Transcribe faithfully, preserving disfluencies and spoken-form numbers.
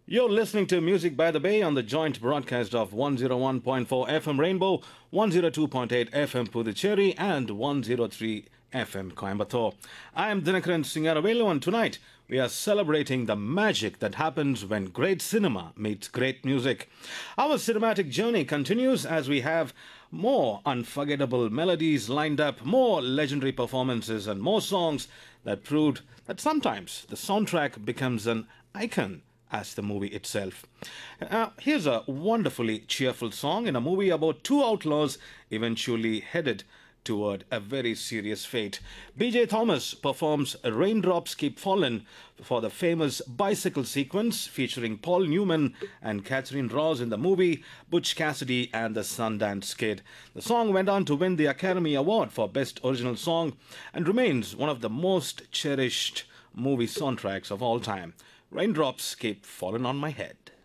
You're listening to Music by the Bay on the joint broadcast of one oh one point four F M Rainbow, one oh two point eight F M Puducherry, and one oh three F M Coimbatore. I am Dinakaran Singaravelu, and tonight we are celebrating the magic that happens when great cinema meets great music. Our cinematic journey continues as we have more unforgettable melodies lined up, more legendary performances, and more songs that proved that sometimes the soundtrack becomes an icon as the movie itself. Uh, here's a wonderfully cheerful song in a movie about two outlaws eventually headed toward a very serious fate. B J Thomas performs Raindrops Keep Falling for the famous bicycle sequence featuring Paul Newman and Catherine Ross in the movie Butch Cassidy and the Sundance Kid. The song went on to win the Academy Award for Best Original Song and remains one of the most cherished movie soundtracks of all time. Raindrops Keep Falling on My Head.